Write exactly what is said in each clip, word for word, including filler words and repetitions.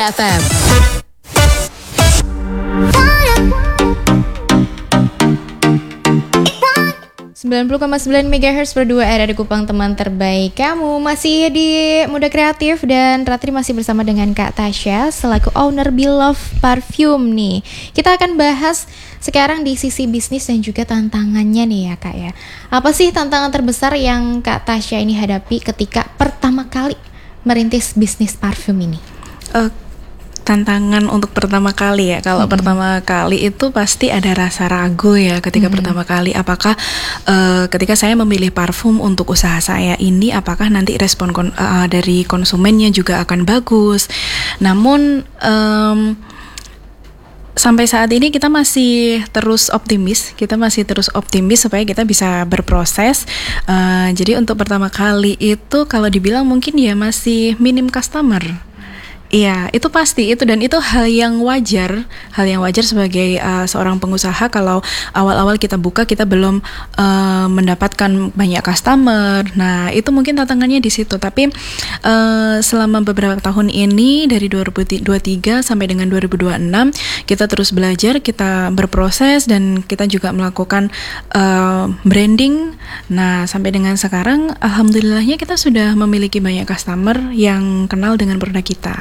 F M. sembilan puluh koma sembilan megahertz per dua R di Kupang, teman terbaik kamu. Masih di Muda Kreatif dan Ratri masih bersama dengan Kak Tasya selaku owner Beloved Parfum nih. Kita akan bahas sekarang di sisi bisnis dan juga tantangannya nih ya Kak ya. Apa sih tantangan terbesar yang Kak Tasya ini hadapi ketika pertama kali merintis bisnis parfum ini? Uh, tantangan untuk pertama kali ya. Kalau mm-hmm. pertama kali itu pasti ada rasa ragu ya ketika mm-hmm. pertama kali. Apakah uh, ketika saya memilih parfum untuk usaha saya ini, apakah nanti respon kon- uh, dari konsumennya juga akan bagus. Namun um, sampai saat ini kita masih terus optimis, kita masih terus optimis supaya kita bisa berproses. Uh, jadi untuk pertama kali itu kalau dibilang mungkin ya masih minim customer. Iya, itu pasti itu dan itu hal yang wajar, hal yang wajar sebagai uh, seorang pengusaha kalau awal-awal kita buka kita belum uh, mendapatkan banyak customer. Nah, itu mungkin tantangannya di situ. Tapi uh, selama beberapa tahun ini dari dua ribu dua puluh tiga sampai dengan dua ribu dua puluh enam kita terus belajar, kita berproses dan kita juga melakukan uh, branding. Nah, sampai dengan sekarang alhamdulillahnya kita sudah memiliki banyak customer yang kenal dengan produk kita.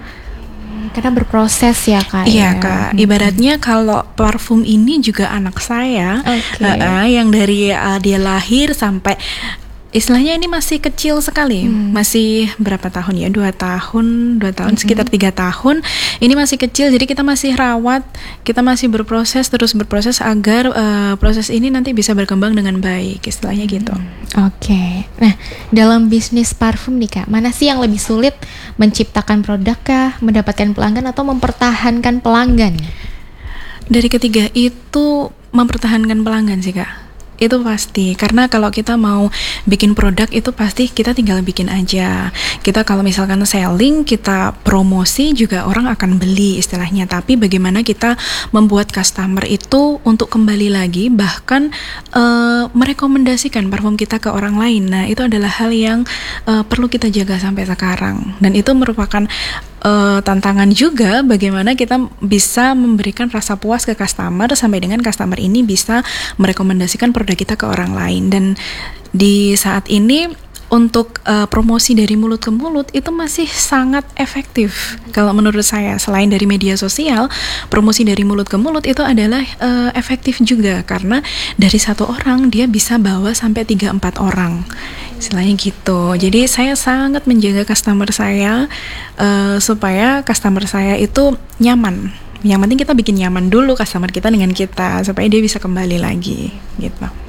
Karena berproses ya Kak. Iya ya? Kak, ibaratnya kalau parfum ini juga anak saya, okay. uh, uh, yang dari uh, dia lahir sampai istilahnya ini masih kecil sekali, hmm. masih berapa tahun ya, dua tahun, dua tahun, hmm. sekitar tiga tahun, ini masih kecil, jadi kita masih rawat, kita masih berproses, terus berproses agar uh, proses ini nanti bisa berkembang dengan baik, istilahnya hmm. gitu. Oke, okay. Nah dalam bisnis parfum nih Kak, mana sih yang lebih sulit, menciptakan produk kah, mendapatkan pelanggan atau mempertahankan pelanggan? Dari ketiga itu mempertahankan pelanggan sih Kak. Itu pasti, karena kalau kita mau bikin produk itu pasti kita tinggal bikin aja. Kita kalau misalkan selling, kita promosi juga orang akan beli istilahnya. Tapi bagaimana kita membuat customer itu untuk kembali lagi, bahkan uh, merekomendasikan parfum kita ke orang lain. Nah, itu adalah hal yang uh, perlu kita jaga sampai sekarang. Dan itu merupakan Uh, tantangan juga bagaimana kita bisa memberikan rasa puas ke customer sampai dengan customer ini bisa merekomendasikan produk kita ke orang lain. Dan di saat ini untuk uh, promosi dari mulut ke mulut itu masih sangat efektif kalau menurut saya. Selain dari media sosial, promosi dari mulut ke mulut itu adalah uh, efektif juga karena dari satu orang dia bisa bawa sampai tiga empat orang. Istilahnya gitu. Jadi saya sangat menjaga customer saya uh, supaya customer saya itu nyaman. Yang penting kita bikin nyaman dulu customer kita dengan kita supaya dia bisa kembali lagi gitu.